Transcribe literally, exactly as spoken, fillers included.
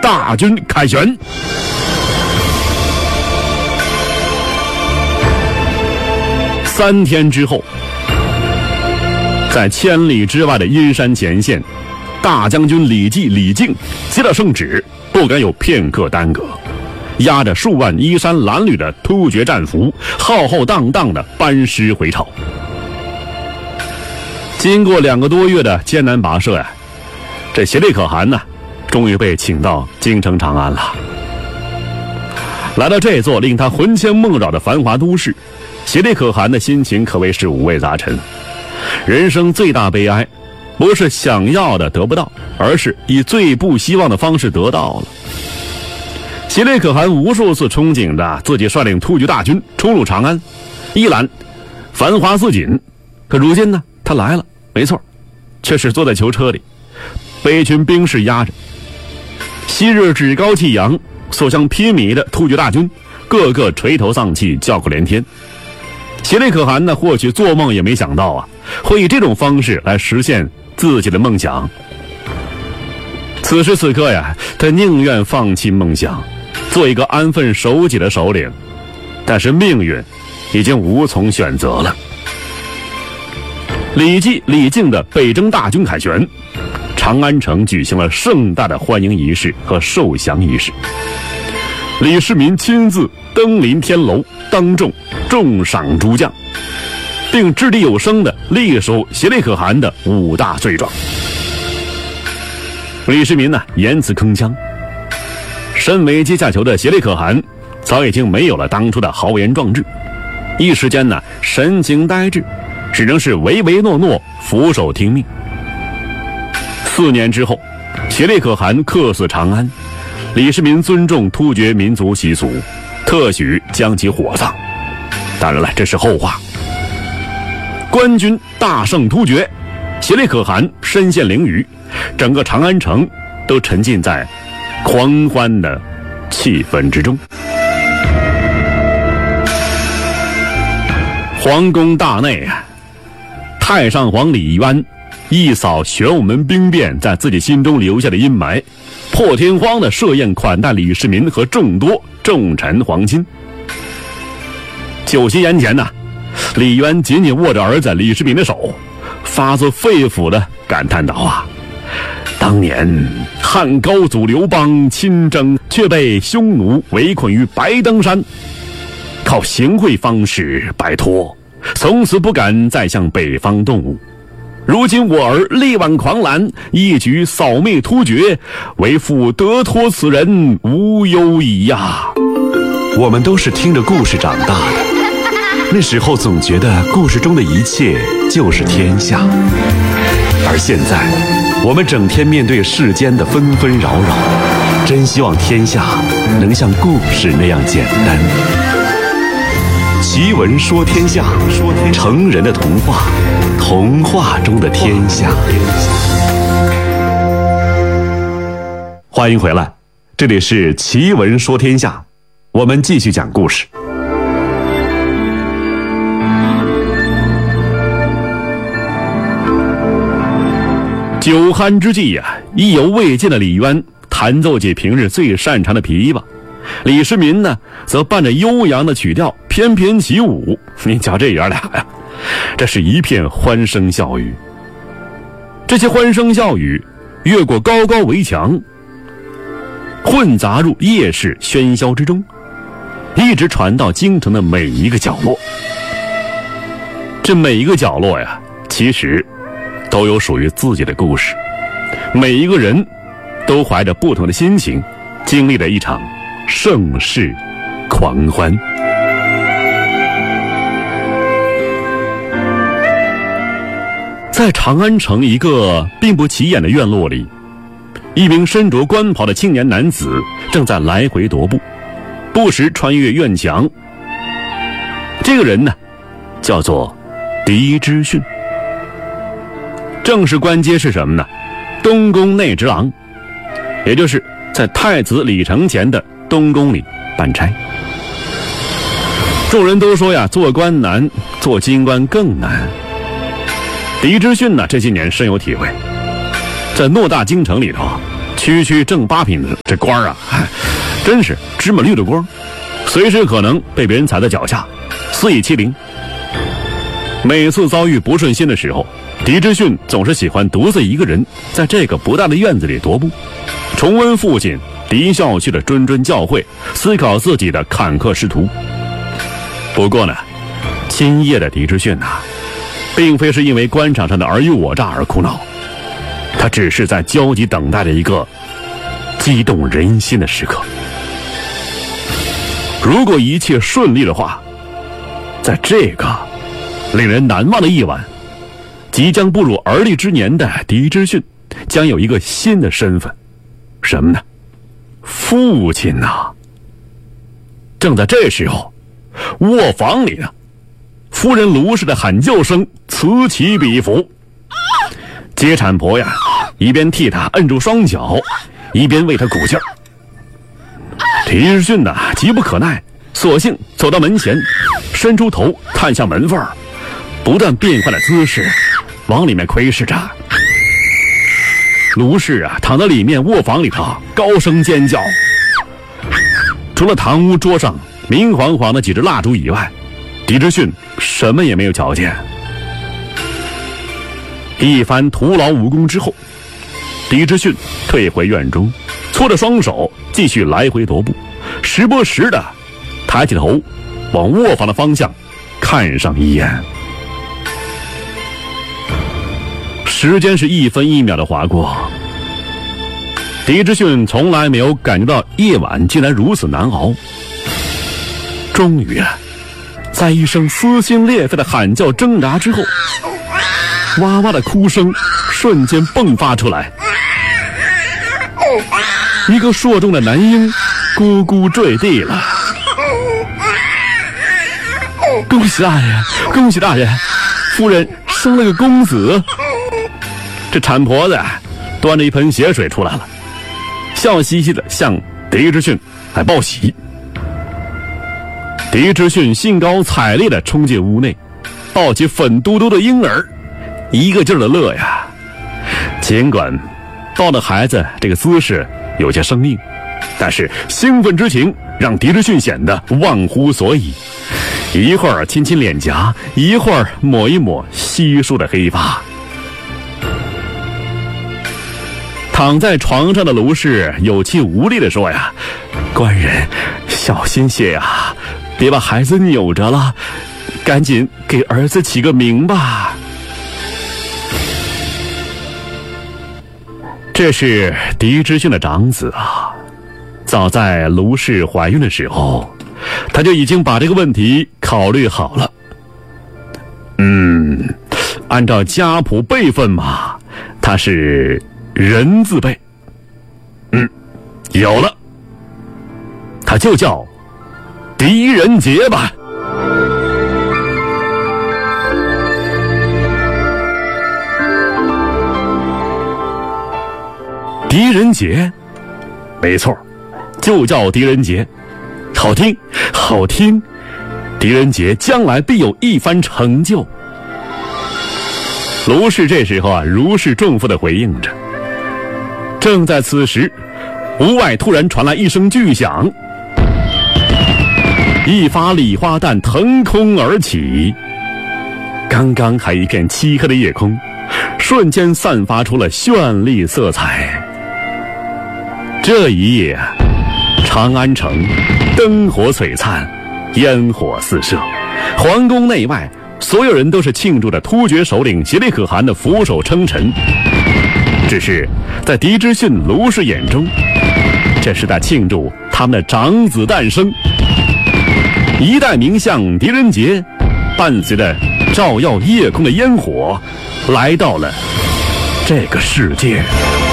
大军凯旋。三天之后，在千里之外的阴山前线，大将军李绩、李靖接了圣旨，不敢有片刻耽搁，押着数万衣衫褴褛的突厥战俘，浩浩荡荡的班师回朝。经过两个多月的艰难跋涉呀，这协力可汗呢，终于被请到京城长安了。来到这座令他魂牵梦绕的繁华都市，协力可汗的心情可谓是五味杂陈。人生最大悲哀，不是想要的得不到，而是以最不希望的方式得到了。协力可汗无数次憧憬着自己率领突厥大军冲入长安，一览繁华似锦。可如今呢，他来了，没错，却是坐在囚车里，被一群兵士压着。昔日趾高气扬、所向披靡的突厥大军，个个垂头丧气，叫苦连天。协力可汗呢，或许做梦也没想到啊，会以这种方式来实现自己的梦想。此时此刻呀，他宁愿放弃梦想，做一个安分守己的首领，但是命运已经无从选择了。李绩、李靖的北征大军凯旋，长安城举行了盛大的欢迎仪式和受降仪式。李世民亲自登临天楼，当众重赏诸将，并掷地有声地列数协力可汗的五大罪状。李世民呢，言辞铿锵。身为阶下囚的协力可汗，早已经没有了当初的豪言壮志，一时间呢，神情呆滞，只能是唯唯诺诺，俯首听命。四年之后，协力可汗客死长安，李世民尊重突厥民族习俗，特许将其火葬。当然了，这是后话。官军大胜突厥，协力可汗身陷囹圄，整个长安城都沉浸在狂欢的气氛之中。皇宫大内，太上皇李渊一扫玄武门兵变在自己心中留下的阴霾，破天荒的设宴款待李世民和众多重臣皇亲。酒席宴前呢，李渊紧紧握着儿子李世民的手，发自肺腑的感叹道啊，当年汉高祖刘邦亲征，却被匈奴围困于白登山，靠行贿方式摆脱，从此不敢再向北方动武。如今我儿力挽狂澜，一举扫灭突厥，为父得脱此人，无忧矣呀。 我们都是听着故事长大的，那时候总觉得故事中的一切就是天下，而现在我们整天面对世间的纷纷扰扰，真希望天下能像故事那样简单。奇闻说天下，成人的童话，童话中的天下。欢迎回来，这里是奇闻说天下，我们继续讲故事。 酒酣之际呀、啊，意犹未尽的李渊弹奏起平日最擅长的琵琶，李世民呢，则伴着悠扬的曲调翩翩起舞。你瞧这爷俩呀，这是一片欢声笑语。这些欢声笑语越过高高围墙，混杂入夜市喧嚣之中，一直传到京城的每一个角落。这每一个角落呀，其实都有属于自己的故事，每一个人都怀着不同的心情，经历了一场盛世狂欢。在长安城一个并不起眼的院落里，一名身着官袍的青年男子正在来回踱步，不时穿越院墙。这个人呢，叫做狄之训。正式官阶是什么呢？东宫内直郎，也就是在太子李承前的东宫里办差。众人都说呀，做官难，做京官更难。狄之训呢，这些年深有体会，在偌大京城里头， 区区正八品这官啊，真是芝麻绿的光，随时可能被别人踩在脚下，肆意欺凌。每次遭遇不顺心的时候，狄之逊总是喜欢独自一个人在这个不大的院子里踱步，重温父亲狄孝胥的谆谆教诲，思考自己的坎坷仕途。不过呢，今夜的狄之逊啊，并非是因为官场上的尔虞我诈而哭闹，他只是在焦急等待着一个激动人心的时刻。如果一切顺利的话，在这个令人难忘的夜晚，即将步入而立之年的狄之逊将有一个新的身份，什么呢？父亲啊！正在这时候，卧房里呢，夫人卢氏的喊救声此起彼伏。接产婆呀，一边替他摁住双脚，一边为他鼓劲儿。狄之逊呢，急不可耐，索性走到门前，伸出头探向门缝，不断变换的姿势往里面窥视着。卢氏啊，躺在里面卧房里头高声尖叫。除了堂屋桌上明晃晃的几支蜡烛以外，狄之逊什么也没有瞧见。一番徒劳无功之后，狄之逊退回院中，搓着双手继续来回踱步，时不时的抬起头往卧房的方向看上一眼。时间是一分一秒的划过，狄之逊从来没有感觉到夜晚竟然如此难熬。终于啊，在一声撕心裂肺的喊叫挣扎之后，哇哇的哭声瞬间迸发出来，一个硕重的男婴咕咕坠地了。恭喜大人，恭喜大人，夫人生了个公子。这产婆子端着一盆血水出来了，笑嘻嘻的向狄之逊来报喜。狄之逊兴高采烈的冲进屋内，抱起粉嘟嘟的婴儿，一个劲儿的乐呀。尽管抱着孩子这个姿势有些生硬，但是兴奋之情让狄之逊显得忘乎所以，一会儿亲亲脸颊，一会儿抹一抹稀疏的黑发。躺在床上的卢氏有气无力地说呀：“官人，小心些呀，别把孩子扭着了，赶紧给儿子起个名吧。”这是狄之逊的长子啊，早在卢氏怀孕的时候，他就已经把这个问题考虑好了。嗯，按照家谱辈分嘛，他是人字辈。嗯，有了，他就叫狄仁杰吧。狄仁杰，没错，就叫狄仁杰，好听，好听。狄仁杰将来必有一番成就。卢氏这时候啊，如释重负地回应着。正在此时，屋外突然传来一声巨响，一发礼花弹腾空而起，刚刚还一片漆黑的夜空，瞬间散发出了绚丽色彩。这一夜，长安城灯火璀璨，烟火四射，皇宫内外所有人都是庆祝着突厥首领颉利可汗的俯首称臣。只是在狄之逊、卢氏眼中，这是在庆祝他们的长子诞生。一代名相狄仁杰伴随着照耀夜空的烟火来到了这个世界。